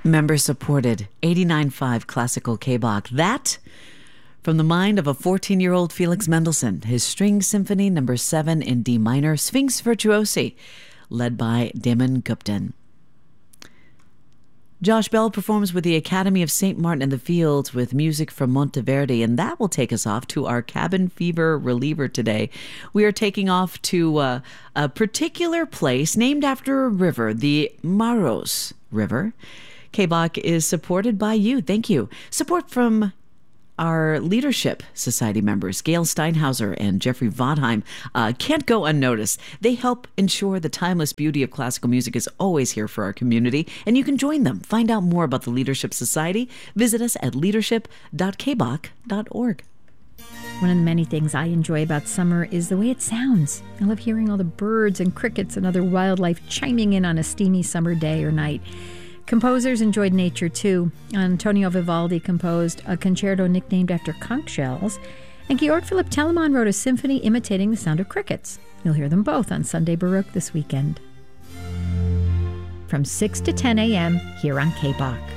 Member-supported 89.5 classical K-Bach. That from the mind of a 14-year-old Felix Mendelssohn, his String Symphony No. 7 in D minor, Sphinx Virtuosi, led by Damon Gupton. Josh Bell performs with the Academy of St. Martin in the Fields with music from Monteverdi, and that will take us off to our cabin fever reliever today. We are taking off to a particular place named after a river, the Maros River. K-Bach is supported by you. Thank you. Support from our Leadership Society members, Gail Steinhauser and Jeffrey Vodheim, can't go unnoticed. They help ensure the timeless beauty of classical music is always here for our community, and you can join them. Find out more about the Leadership Society. Visit us at leadership.kbach.org. One of the many things I enjoy about summer is the way it sounds. I love hearing all the birds and crickets and other wildlife chiming in on a steamy summer day or night. Composers enjoyed nature, too. Antonio Vivaldi composed a concerto nicknamed after conch shells, and Georg Philipp Telemann wrote a symphony imitating the sound of crickets. You'll hear them both on Sunday Baroque this weekend. From 6 to 10 a.m. here on K-Bach.